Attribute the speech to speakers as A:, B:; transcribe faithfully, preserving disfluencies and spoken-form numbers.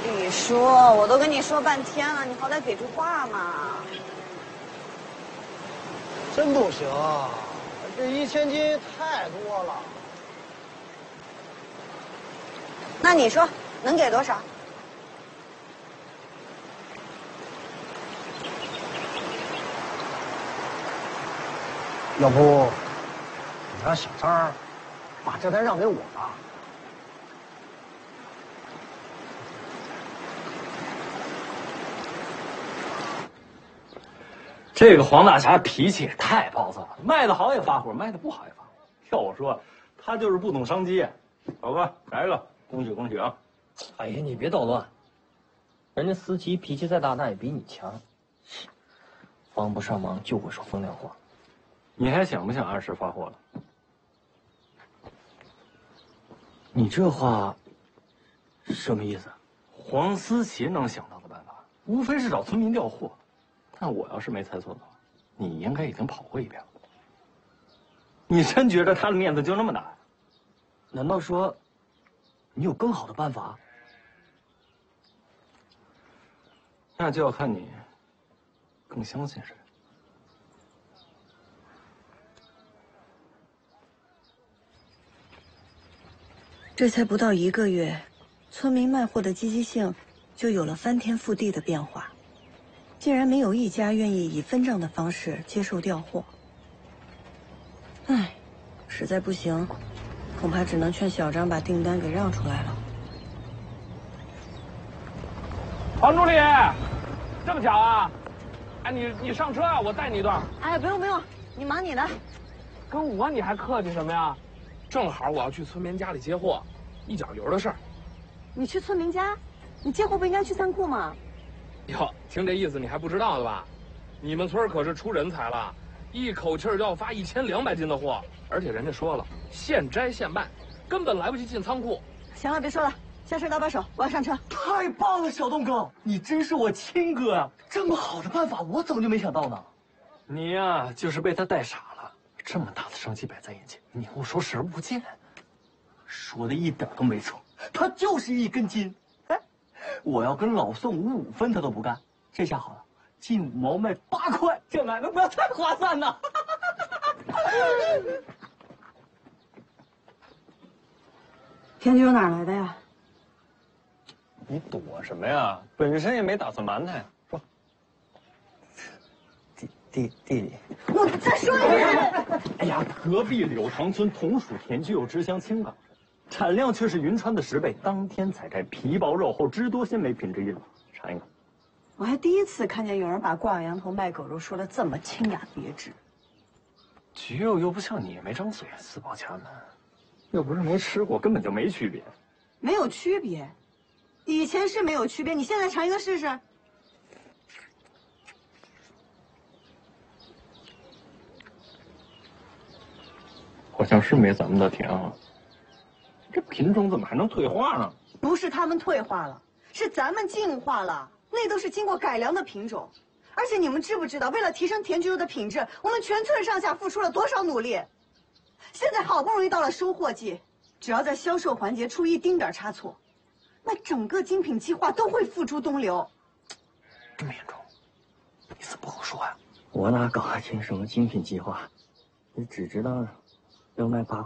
A: 李叔，我都跟你说半天了，你好歹给句话嘛。
B: 真不行，这一千斤太多了。
A: 那你说能给多少？
B: 要不你让小张把这单让给我吧。
C: 这个黄大侠脾气也太暴躁了，卖的好也发火，卖的不好也发火。要我说，他就是不懂商机。老哥，来一个，恭喜恭喜啊！
D: 哎呀，你别捣乱，人家思琪脾气再大，那也比你强。帮不上忙就会说风凉话。
C: 你还想不想按时发货了？
D: 你这话什么意思？
C: 黄思琪能想到的办法，无非是找村民调货。但我要是没猜错的话，你应该已经跑过一遍了。你真觉得他的面子就那么大呀？
D: 难道说你有更好的办法？
C: 那就要看你更相信谁。
E: 这才不到一个月，村民卖货的积极性就有了翻天覆地的变化。竟然没有一家愿意以分账的方式接受调货。唉，实在不行，恐怕只能劝小张把订单给让出来了。
F: 黄助理，这么巧啊？哎，你你上车啊，我带你一段。
A: 哎，不用不用，你忙你的。
F: 跟我你还客气什么呀？正好我要去村民家里接货，一脚油的事儿。
A: 你去村民家？你接货不应该去仓库吗？
F: 哟，听这意思你还不知道的吧？你们村可是出人才了，一口气儿就要发一千两百斤的货，而且人家说了，现摘现卖，根本来不及进仓库。
A: 行了，别说了，下车搭把手，我要上车。
D: 太棒了，小东哥，你真是我亲哥呀！这么好的办法，我怎么就没想到呢？
C: 你呀、啊，就是被他带傻了。这么大的商机摆在眼前，你又说视而不见，
D: 说的一点都没错，他就是一根筋。我要跟老宋五五分他都不干，这下好了，进五毛卖八块，这买卖不要太划算呢。
A: 田菊哪来的呀？
C: 你躲什么呀？本身也没打算瞒他呀。说，
D: 弟弟弟弟，
A: 我再说一遍。
C: 哎呀，隔壁柳塘村同属田居又支乡青冈。产量却是云川的十倍，当天采摘，皮薄肉厚，汁多鲜美，品质一流。尝一个。
A: 我还第一次看见有人把挂羊头卖狗肉说的这么清雅别致。
C: 菊柚又不像你没张嘴，自报家门，又不是没吃过，根本就没区别。
A: 没有区别，以前是没有区别，你现在尝一个试试。
C: 好像是没咱们的甜啊。这品种怎么还能退化呢？
A: 不是他们退化了，是咱们进化了。那都是经过改良的品种，而且你们知不知道，为了提升田菊肉的品质，我们全村上下付出了多少努力？现在好不容易到了收获季，只要在销售环节出一丁点差错，那整个精品计划都会付诸东流。
C: 这么严重？你怎么不好说呀？
D: 我哪搞得清什么精品计划？你只知道要卖八块。